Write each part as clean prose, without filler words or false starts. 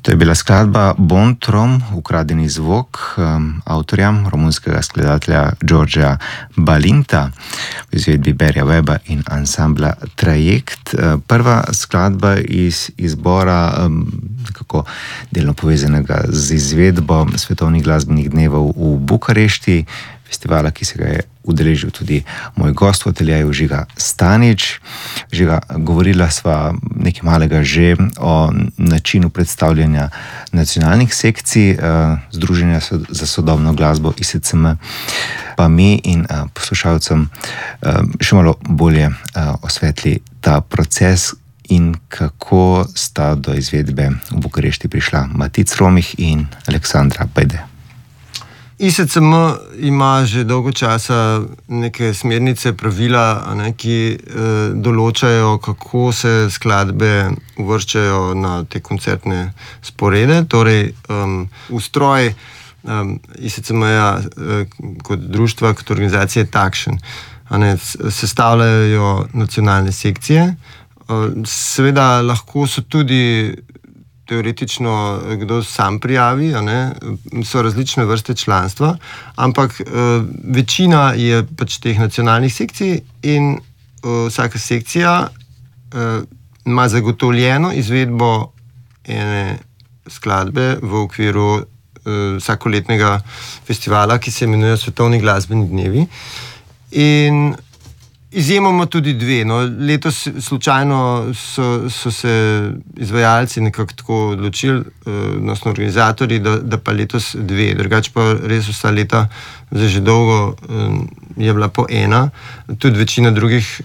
To je bila skladba Bontrom, ukradeni zvok, avtorja, romunskega skladatelja Georgea Balinta v izvedbi Barryja Webba in ansambla Trajekt. Prva skladba iz izbora, nekako delno povezanega z izvedbo svetovnih glasbenih dnevov v Bukarešti, festivala, ki se ga je udeležil tudi moj gost v ateljeju Žiga Stanič. Žiga, govorila sva nekaj malega že o načinu predstavljanja nacionalnih sekcij Združenja za sodobno glasbo ISCM, pa mi in poslušalcem še malo bolje osvetli ta proces in kako sta do izvedbe v Bukarešti prišla Matic Romih in Aleksandra Bajde. ISCM ima že dolgo časa neke smernice, pravila, ki določajo, kako se skladbe uvrščajo na te sporede. Torej, ustroj ISCM-ja kot društva, kot organizacije je takšen. Sestavljajo nacionalne sekcije. Seveda lahko so tudi teoretično kdo sam prijavi, so različne vrste članstva, ampak večina je pač teh nacionalnih sekcij in vsaka sekcija ima zagotovljeno izvedbo ene skladbe v okviru vsakoletnega festivala, ki se imenuje Svetovni glasbeni dnevi. In izjemoma tudi dve. Letos slučajno so se izvajalci nekako tako odločili, odnosno organizatorji, da pa letos dve. Drugače pa res vsa leta, zdaj že dolgo, je bila po ena. Tudi večina drugih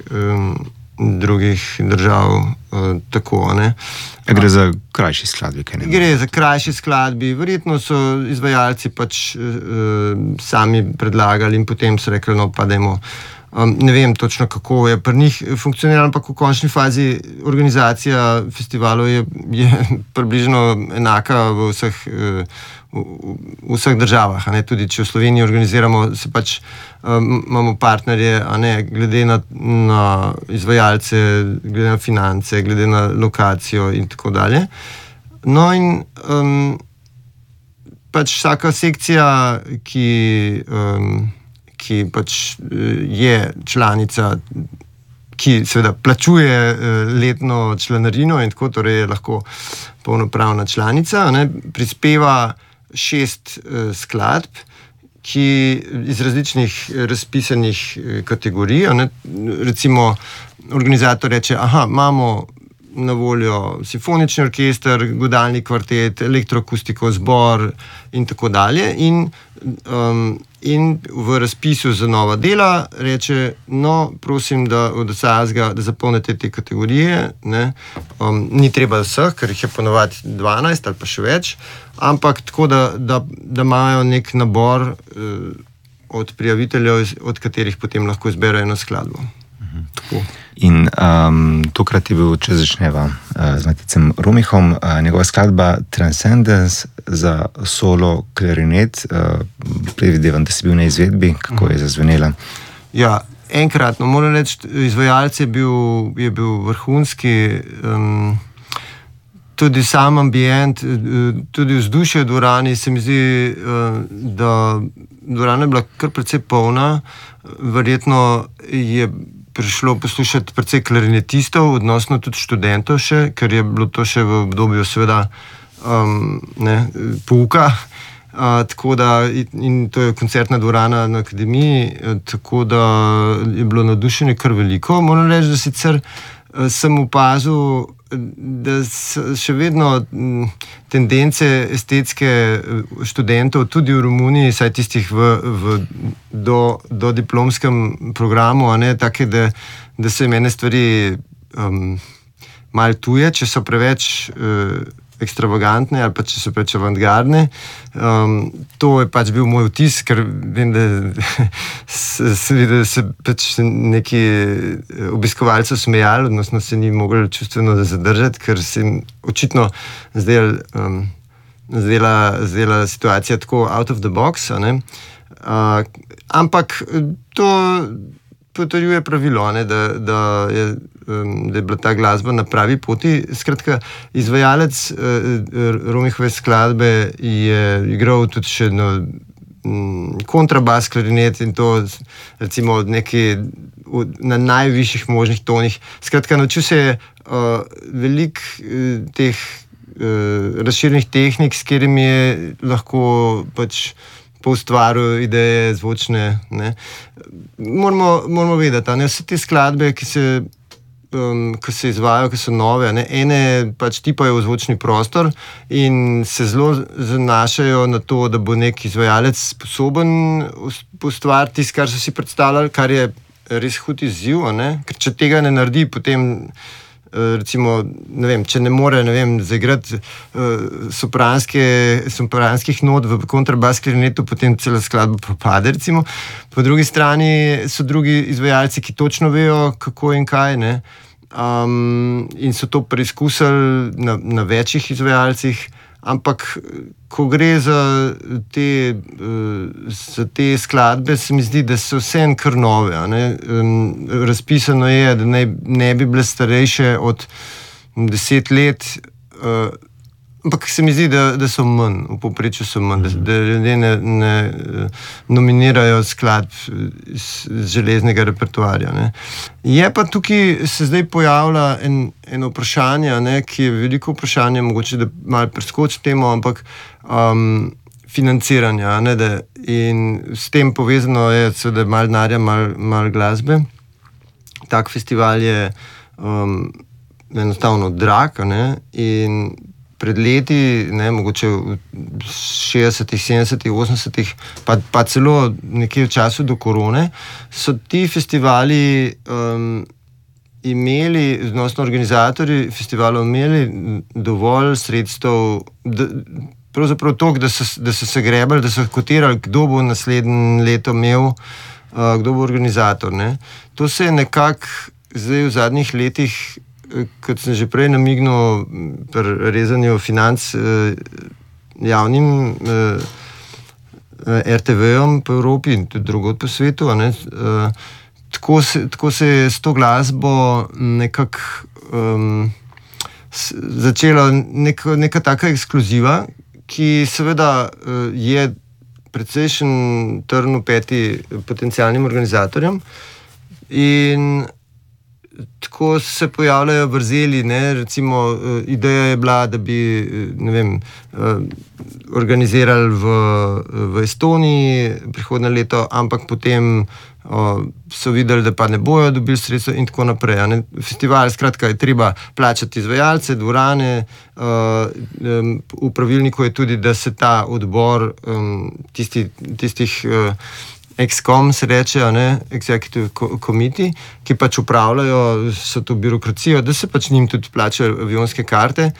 držav tako. Gre za krajši skladbi, kaj ne? Gre za krajši skladbi. Verjetno so izvajalci pač sami predlagali in potem so rekli, pa dajmo. Ne vem točno, kako je pri njih funkcioniralo, ampak v končni fazi organizacija festivalov je približno enaka v vseh državah. Tudi če v Sloveniji organiziramo, se pač imamo partnerje, glede na izvajalce, glede na finance, glede na lokacijo in tako dalje. No in pač vsaka sekcija, ki pač je članica, ki seveda plačuje letno članarino in tako, torej je lahko polnopravna članica, prispeva 6 skladb, ki iz različnih razpisanih kategorij. Recimo organizator reče, imamo na voljo simfonični orkester, godalni kvartet, elektroakustiko, zbor in tako dalje. In v razpisu za nova dela reče, prosim, da od vsega, da zapolnite te kategorije. Ni treba vseh, ker jih je ponovadi 12 ali pa še več, ampak tako, da imajo nek nabor od prijaviteljev, od katerih potem lahko izberejo eno skladbo. Tako. In tokrat je bil, če začneva z Maticem Romihom, njegova skladba Transcendence za solo klarinet. Predvidevam, da si bil na izvedbi, kako je zazvenela? Ja, enkratno. Moram reči, izvajalec je bil vrhunski, tudi sam ambient, tudi vzdušje v dvorani. Se mi zdi, da dvorana je bila kar precej polna. Verjetno je prišlo poslušati precej klarinetistov, odnosno tudi študentov še, ker je bilo to še v obdobju seveda pouka. Tako da, in to je koncertna dvorana na akademiji, tako da je bilo navdušenje kar veliko. Moram reči, da sicer sem opazil, da še vedno tendence estetske študentov tudi v Romuniji, saj tistih do diplomskem programu, take, da se mene stvari malo tuje, če so preveč ekstravagantne ali pa če so preveč avantgardne. To je pač bil moj vtis, ker vem, da se pač neki obiskovalci smejali, odnosno se ni mogli čustveno zadržati, ker se jim očitno zdela situacija tako out of the box. Ampak to potrjuje pravilo, ne, da je bila ta glasba na pravi poti. Skratka, izvajalec Romihove skladbe je igral tudi še kontrabas, klarinet in to recimo na najvišjih možnih tonih. Skratka, naučil se je veliko teh razširjenih tehnik, s katerimi je lahko pač poustvaril ideje zvočne. Ne. Moramo vedeti, ne, vse te skladbe, ki se izvajajo, ki so nove, ne, ene pač tipajo v zvočni prostor in se zelo zanašajo na to, da bo nek izvajalec sposoben poustvariti tisto, kar so si predstavljali, kar je res hud izziv, ne, ker če tega ne naredi, potem recimo, ne vem, če ne more, ne vem, zaigrati sopranskih not v kontrabas klarinetu, potem cela skladba propade, recimo. Po drugi strani so drugi izvajalci, ki točno vejo, kako in kaj, ne, in so to preizkusili na večjih izvajalcih, ampak ko gre za te skladbe, se mi zdi, da so vseeno kar nove. Razpisano je, da ne bi bile starejše od 10 let, ampak se mi zdi, da so manj, v povprečju so manj, da ljudje ne nominirajo skladb iz železnega repertoarja. Ne. Je pa tukaj se zdaj pojavlja eno vprašanje, ne, ki je veliko vprašanje, mogoče da malo preskočim temo, ampak financiranja, ne, in s tem povezano je seveda malo denarja, malo glasbe. Tak festival je enostavno drag, ne, in pred leti, ne, mogoče v 60-ih, 70-ih, 80-ih, pa celo nekje v času do korone, so ti festivali imeli, odnosno organizatorji festivalov imeli dovolj sredstev, pravzaprav toliko, da so se grebali, da so kotirali, kdo bo naslednje leto imel, kdo bo organizator. Ne. To se je nekako zdaj v zadnjih letih, kot sem že prej namignil pri rezanju financ javnim RTV-om po Evropi in tudi drugod po svetu, ne, tako se je s to glasbo nekako začela neka taka ekskluziva, ki seveda je precejšen trn v peti potencialnim organizatorjem in tako se pojavljajo vrzeli, ne, recimo ideja je bila, da bi, ne vem, organizirali v Estoniji prihodnje leto, ampak potem so videli, da pa ne bojo dobili sredstva in tako naprej. Ne. Festival, skratka, je treba plačati izvajalce, dvorane, v pravilniku je tudi, da se ta odbor tistih EXCOM se reče, Executive Committee, ki pač upravljajo vso to birokracijo, da se pač njim tudi plačajo avionske karte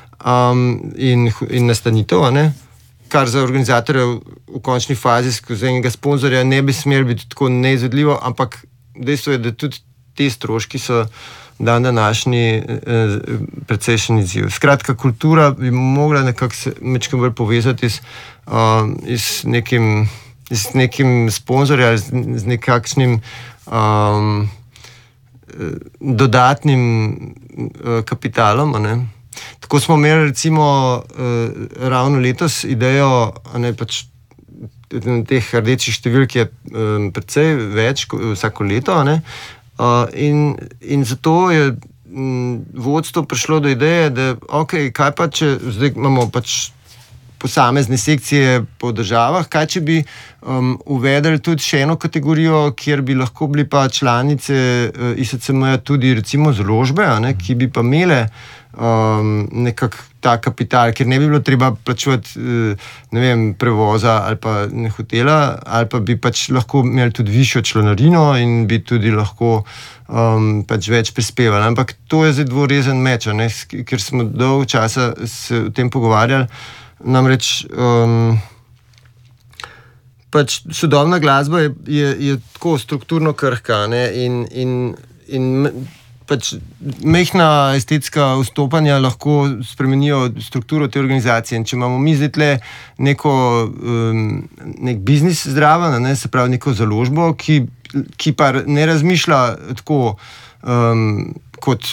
in nastanitev, kar za organizatorje v končni fazi skozi enega sponzorja ne bi smelo biti tako neizvedljivo, ampak dejstvo je, da tudi te stroški so današnji precejšen izziv. Skratka, kultura bi mogla nekako se mečkim bolj povezati z nekim sponzorjem ali z nekakšnim dodatnim kapitalom. Tako smo imeli recimo ravno letos idejo, pač teh rdečih številk je precej več vsako leto, in zato je vodstvo prišlo do ideje, da kaj pa, če zdaj imamo pač posamezne sekcije po državah, kaj če bi uvedli tudi še eno kategorijo, kjer bi lahko bili pa članice ISCM-ja tudi recimo založbe, ki bi pa imele nekak ta kapital, ker ne bi bilo treba plačevati ne vem, prevoza ali pa ne hotela, ali pa bi pač lahko imeli tudi višjo članarino in bi tudi lahko pač več prispevali. Ampak to je zdaj dvorezen meč, ker smo dolgo časa se o tem pogovarjali. Namreč pač sodobna glasba je tako strukturno krhka, in pač majhna estetska vstopanja lahko spremenijo strukturo te organizacije. In če imamo mi zdaj tle nek biznis zraven, se pravi neko založbo, ki ki pa ne razmišlja tako kot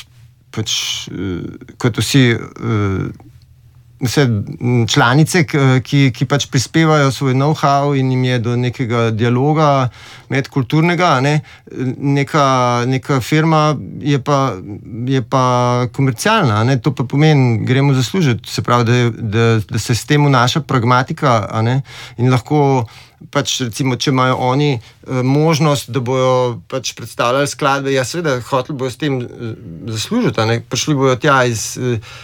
vsi vse članice, ki pač prispevajo svoj know-how in jim je do nekega dialoga medkulturnega, ne? Neka firma je pa komercialna, ne? To pa pomeni, gremo zaslužiti, se pravi, da se s tem vnaša pragmatika, ne? In lahko pač recimo, če imajo oni možnost, da bojo pač predstavljali skladbe, ja seveda, hoteli bojo s tem zaslužiti, ne? Prišli bojo tja iz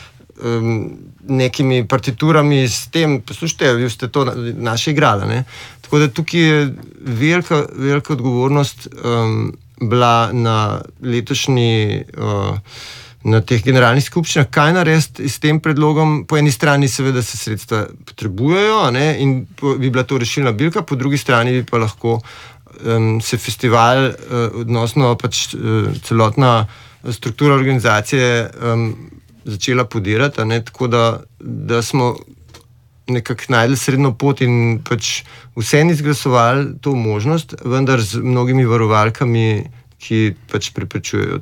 nekimi partiturami s tem, poslušajte, vi ste to naše igrali, ne? Tako da tukaj je velika odgovornost bila na letošnji na teh generalnih skupščinah, kaj narediti s tem predlogom. Po eni strani seveda se sredstva potrebujejo, ne? In bi bila to rešilna bilka, po drugi strani bi pa lahko se festival odnosno pač celotna struktura organizacije začela podirati, ne? Tako da smo nekako najdli srednjo pot in pač vseeno izglasovali to možnost, vendar z mnogimi varovalkami, ki pač preprečujejo,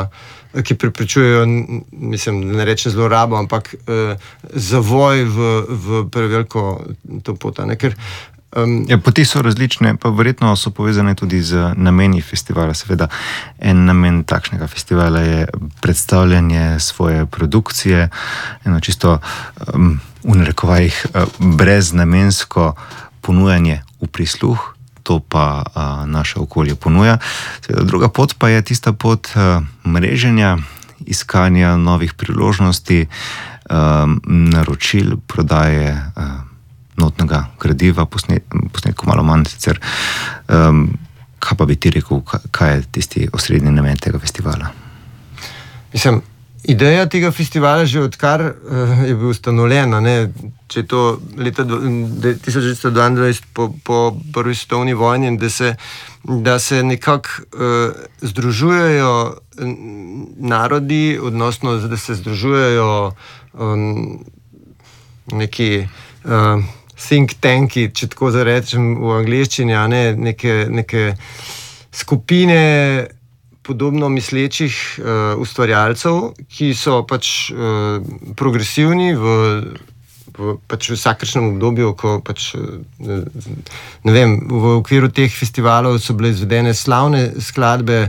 mislim, ne rečem zlorabo, ampak zavoj v preveliko to pot, ne? Ker poti so različne, pa verjetno so povezane tudi z nameni festivala. Seveda, en namen takšnega festivala je predstavljanje svoje produkcije, eno čisto v narekovajih breznamensko ponujanje v prisluh, to pa naše okolje ponuja. Seveda, druga pot pa je tista pot mreženja, iskanja novih priložnosti, naročil, prodaje notnega gradiva, posnetku malo manj sicer. Kaj pa bi ti rekel, kaj je tisti osrednji namen tega festivala? Mislim, ideja tega festivala že odkar je bil ustanovljen, ne? Če je to leta 1922 po prvi svetovni vojni, da se nekako združujejo narodi, odnosno da se združujejo neki think tanki, če tako zarečem v angleščini, neke skupine podobno mislečih ustvarjalcev, ki so pač progresivni v vsakršnem obdobju, ko pač ne vem, v okviru teh festivalov so bile izvedene slavne skladbe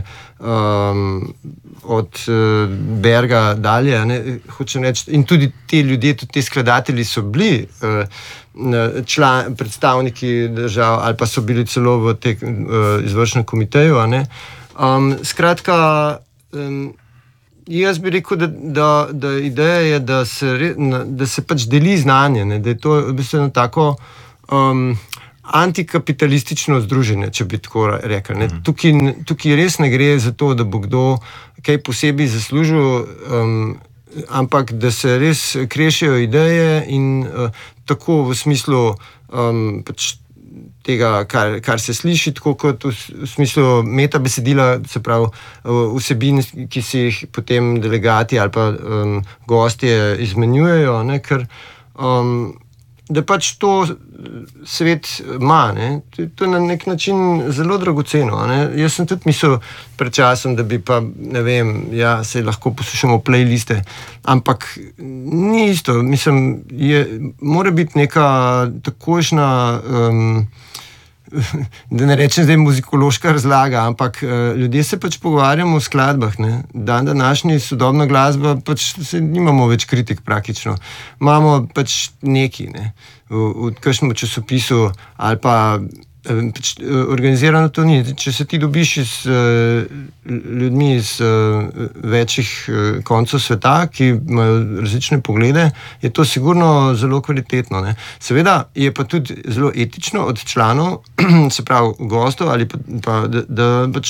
od Berga dalje, ne, hočem reči, in tudi ti ljudje, tudi ti skladatelji so bili predstavniki držav ali pa so bili celo v izvršnem komiteju, ne. Skratka, jaz bi rekel, da ideja je, da se pač deli znanje, ne, da je to v bistvu eno tako antikapitalistično združenje, če bi tako rekel, ne. Tukaj res ne gre za to, da bo kdo kaj posebej zaslužil, ampak da se res krešijo ideje in tako v smislu pač tega, kar se sliši, tako kot v smislu metabesedila, se pravi vsebin, ki si jih potem delegati ali pa gostje izmenjujejo, ne, ker da pač to svet ima, ne. To je na nek način zelo dragoceno, ne. Jaz sem tudi mislil pred časom, da bi pa, ne vem, ja, se lahko poslušamo playliste, ampak ni isto, mislim, mora biti neka takojšnja da ne rečem zdaj muzikološka razlaga, ampak ljudje se pač pogovarjamo o skladbah, ne. Današnji sodobna glasba, pač nimamo več kritik praktično. Imamo pač neki, ne, v kakšnem časopisu ali pa pač organizirano to ni. Če se ti dobiš z ljudmi iz večjih koncev sveta, ki imajo različne poglede, je to sigurno zelo kvalitetno, ne. Seveda je pa tudi zelo etično od članov, se pravi gostov, ali pa da pač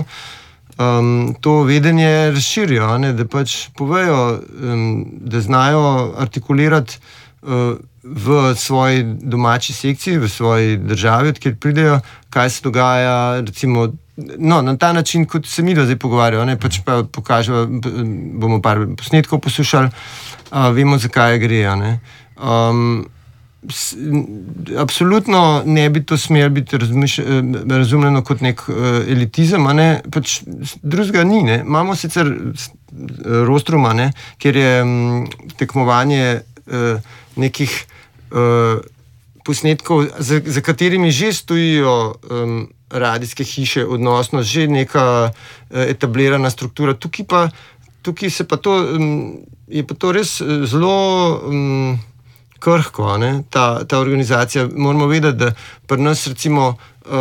to vedenje razširijo, ne, da pač povejo, da znajo artikulirati v svoji domači sekciji, v svoji državi, odkjer pridejo, kaj se dogaja, recimo, no, na ta način, kot se mi zdaj pogovarjajo, ne, pač pa pokažemo, bomo par posnetkov poslušali, vemo, zakaj gre, ne. Absolutno ne bi to smelo biti razumljeno kot nek elitizem, ne? Pač drugega ni. Ne? Imamo sicer Rostrum, kjer je tekmovanje nekih posnetkov, za katerimi že stojijo radijske hiše, odnosno že neka etablirana struktura. Tukaj se pa to, je pa to res zelo krhko, ta organizacija. Moramo vedeti, da pri nas recimo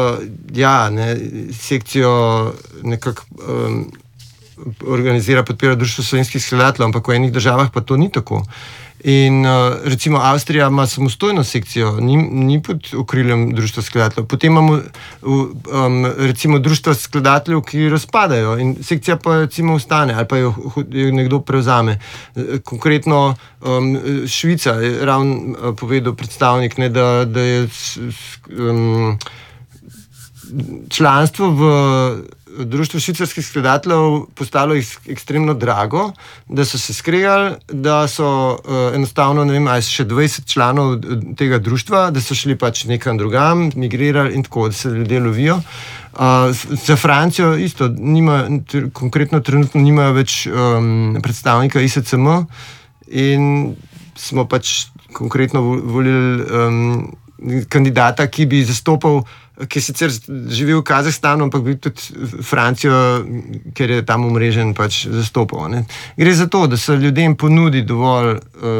sekcijo nekako organizira, podpira Društvo slovenskih skladateljev, ampak v enih državah pa to ni tako. In recimo Avstrija ima samostojno sekcijo, ni pod okriljem Društva skladateljev. Potem imamo recimo Društva skladateljev, ki razpadajo in sekcija pa recimo ostane ali pa jo nekdo prevzame. Konkretno Švica je ravno povedal predstavnik, da je članstvo v Društvo švicarskih skladateljev postalo ekstremno drago, da so se skregali, da so enostavno, ne vem, ali še 20 članov tega društva, da so šli pač nekam drugam, migrirali in tako, da se ljudje lovijo. Za Francijo isto, konkretno trenutno nimajo več predstavnika ISCM in smo pač konkretno volili kandidata, ki bi zastopal, ki sicer živi v Kazahstanu, ampak bi tudi Francijo, ker je tam omrežen, pač zastopal. Ne. Gre za to, da se ljudem ponudi dovolj,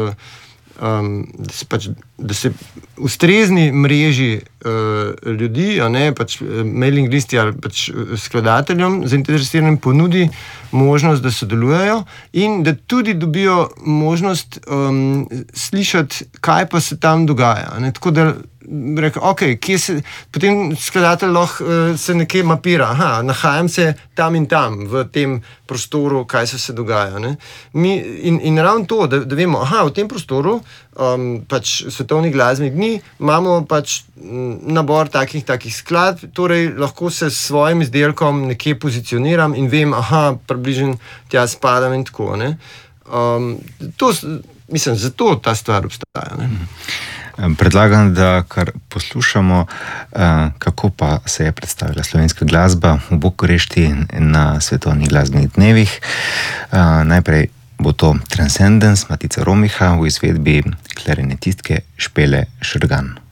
da se ustrezni mreži ljudi, pač mailing listi ali pač skladateljem, zainteresiranim ponudi možnost, da sodelujejo in da tudi dobijo možnost slišati, kaj pa se tam dogaja. Ne. Tako da rekel, potem skladatelj lahko se nekje mapira, nahajam se tam in tam, v tem prostoru, kaj se dogaja. Ne. In ravno to, da vemo, v tem prostoru, pač svetovni glasbenih dni, imamo pač nabor takih skladb, torej lahko se s svojim izdelkom nekje pozicioniram in vem, približno tja spadam in tako. Ne. Mislim, zato ta stvar obstaja. Ne. Predlagam, da kar poslušamo, kako pa se je predstavila slovenska glasba v Bukurešti na svetovnih glasbenih dnevih. Najprej bo to Transcendence Matica Romiha v izvedbi klarinetistke Špele Šrgan.